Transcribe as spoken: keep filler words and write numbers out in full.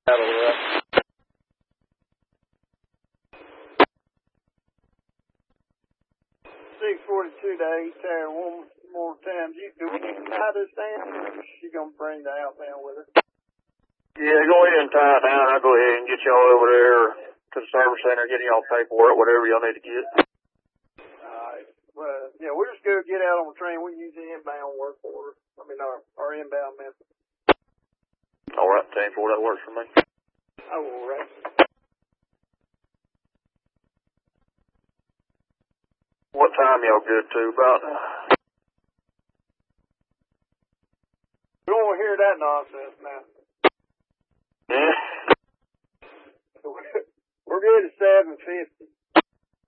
Out of that. six forty-two to eight there, one more time. You, do we need to tie this down, or is she going to bring the outbound with her? Yeah, go ahead and tie it down. I'll go ahead and get y'all over there to the service center, get y'all paperwork, whatever y'all need to get. Alright. Well, yeah, we're just going to get out on the train. We can use the inbound work order. I mean, our, our inbound method. All right, ten four, that works for me. Oh, all right. What time y'all good to? About? We don't want to hear that nonsense now. Yeah. We're good at seven fifty.